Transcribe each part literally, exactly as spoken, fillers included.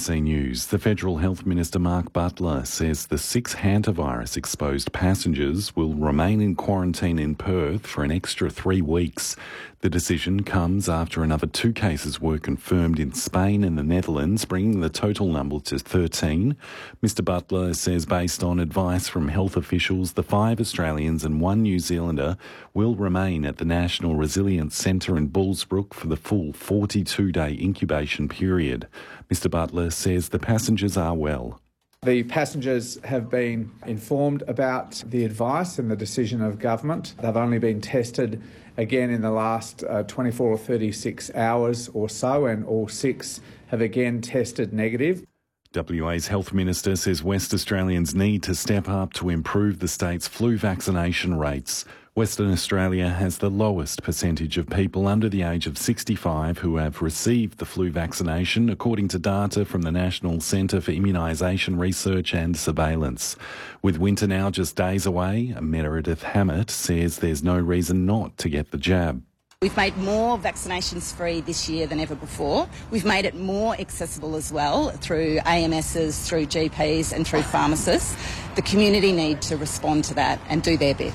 C News. The Federal Health Minister Mark Butler says the six hantavirus-exposed passengers will remain in quarantine in Perth for an extra three weeks. The decision comes after another two cases were confirmed in Spain and the Netherlands, bringing the total number to thirteen. Mister Butler says based on advice from health officials, the five Australians and one New Zealander will remain at the National Resilience Centre in Bullsbrook for the full forty-two day incubation period. Mister Butler says the passengers are well. The passengers have been informed about the advice and the decision of government. They've only been tested again in the last uh, twenty-four or thirty-six hours or so, and all six have again tested negative. W A's Health Minister says West Australians need to step up to improve the state's flu vaccination rates. Western Australia has the lowest percentage of people under the age of sixty-five who have received the flu vaccination, according to data from the National Centre for Immunisation Research and Surveillance. With winter now just days away, Meredith Hammett says there's no reason not to get the jab. We've made more vaccinations free this year than ever before. We've made it more accessible as well through A M Ss, through G Ps and through pharmacists. The community need to respond to that and do their bit.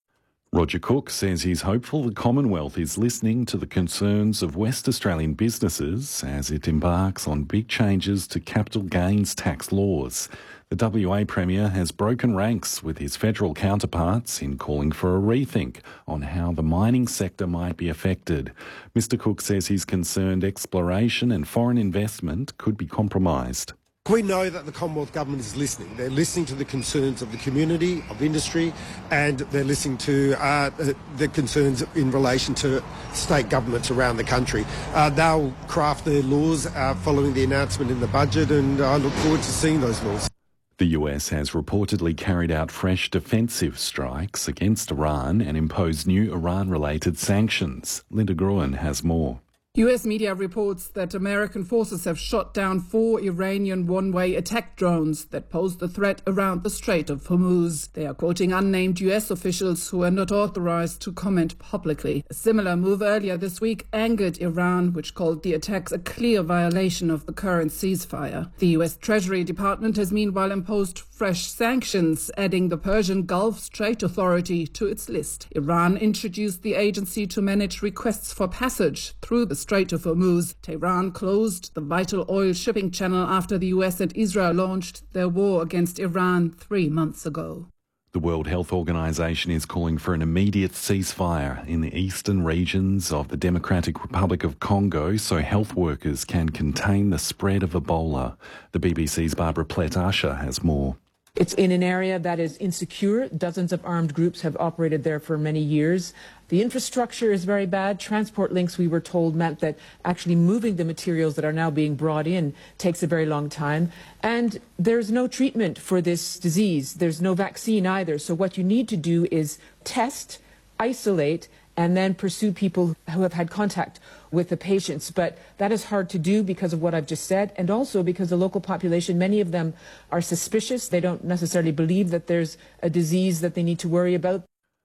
Roger Cook says he's hopeful the Commonwealth is listening to the concerns of West Australian businesses as it embarks on big changes to capital gains tax laws. The W A Premier has broken ranks with his federal counterparts in calling for a rethink on how the mining sector might be affected. Mister Cook says he's concerned exploration and foreign investment could be compromised. We know that the Commonwealth Government is listening. They're listening to the concerns of the community, of industry, and they're listening to uh, the concerns in relation to state governments around the country. Uh, they'll craft their laws uh, following the announcement in the budget, and I look forward to seeing those laws. The U S has reportedly carried out fresh defensive strikes against Iran and imposed new Iran-related sanctions. Linda Gruen has more. U S media reports that American forces have shot down four Iranian one-way attack drones that posed a threat around the Strait of Hormuz. They are quoting unnamed U S officials who are not authorized to comment publicly. A similar move earlier this week angered Iran, which called the attacks a clear violation of the current ceasefire. The U S Treasury Department has meanwhile imposed fresh sanctions, adding the Persian Gulf Strait Authority to its list. Iran introduced the agency to manage requests for passage through the Strait of Hormuz. Tehran closed the vital oil shipping channel after the U S and Israel launched their war against Iran three months ago. The World Health Organization is calling for an immediate ceasefire in the eastern regions of the Democratic Republic of Congo so health workers can contain the spread of Ebola. The B B C's Barbara Plett-Usher has more. It's in an area that is insecure. Dozens of armed groups have operated there for many years. The infrastructure is very bad. Transport links, we were told, meant that actually moving the materials that are now being brought in takes a very long time. And there's no treatment for this disease. There's no vaccine either. So what you need to do is test, isolate, and then pursue people who have had contact with the patients. But that is hard to do because of what I've just said, and also because the local population, many of them are suspicious. They don't necessarily believe that there's a disease that they need to worry about.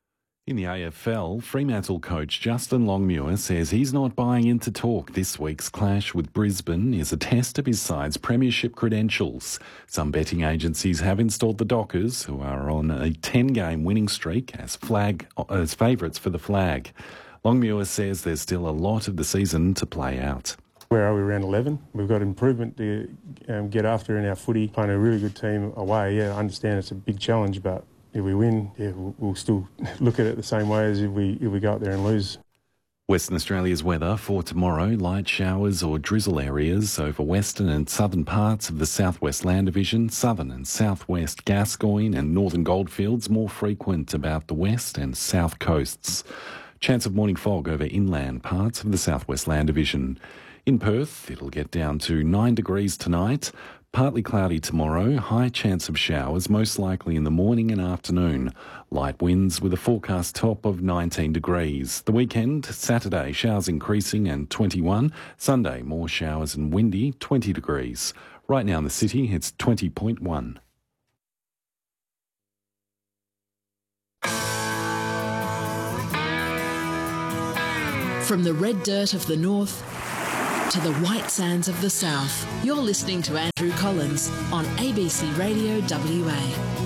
In the A F L, Fremantle coach Justin Longmuir says he's not buying into talk this week's clash with Brisbane is a test of his side's premiership credentials. Some betting agencies have installed the Dockers, who are on a ten-game winning streak, as flag as favourites for the flag. Longmuir says there's still a lot of the season to play out. Where are we? Around eleven. We've got improvement to um, get after in our footy. Playing a really good team away, yeah, I understand it's a big challenge, but if we win, yeah, we'll, we'll still look at it the same way as if we if we go out there and lose. Western Australia's weather for tomorrow: light showers or drizzle areas over western and southern parts of the southwest land division, southern and southwest Gascoyne and northern Goldfields more frequent about the west and south coasts. Chance of morning fog over inland parts of the southwest land division. In Perth, it'll get down to nine degrees tonight. Partly cloudy tomorrow, high chance of showers, most likely in the morning and afternoon. Light winds with a forecast top of nineteen degrees. The weekend, Saturday, showers increasing and twenty-one. Sunday, more showers and windy, twenty degrees. Right now in the city, it's twenty point one. From the red dirt of the north to the white sands of the south. You're listening to Andrew Collins on A B C Radio W A.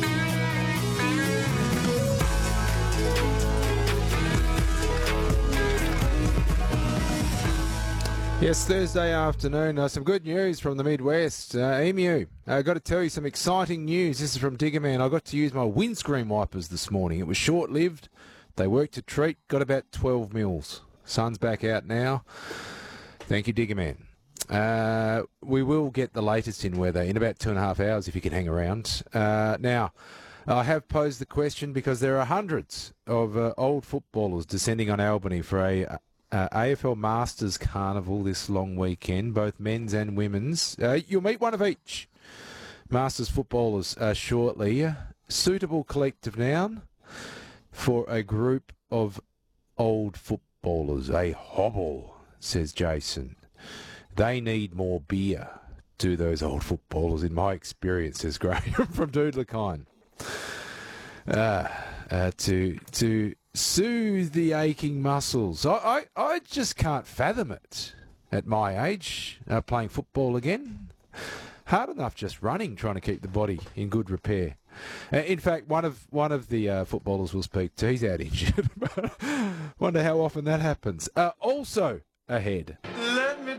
Yes, Thursday afternoon. Uh, some good news from the Midwest. Uh, Emu, I've got to tell you some exciting news. This is from Diggerman. I got to use my windscreen wipers this morning. It was short-lived. They worked a treat. Got about twelve mils. Sun's back out now. Thank you, Diggerman. Uh, we will get the latest in weather in about two and a half hours if you can hang around. Uh, now, I have posed the question because there are hundreds of uh, old footballers descending on Albany for a... Uh, A F L Masters Carnival this long weekend, both men's and women's. Uh, you'll meet one of each. Masters footballers uh, shortly. Suitable collective noun for a group of old footballers. A hobble, says Jason. They need more beer, do those old footballers, in my experience, says Graham from Doodlakine. Uh, uh, to... to soothe the aching muscles. I, I, I just can't fathom it at my age, uh, playing football again. Hard enough just running, trying to keep the body in good repair. Uh, in fact, one of one of the uh, footballers we'll speak to, he's out injured. Wonder how often that happens. Uh, also ahead.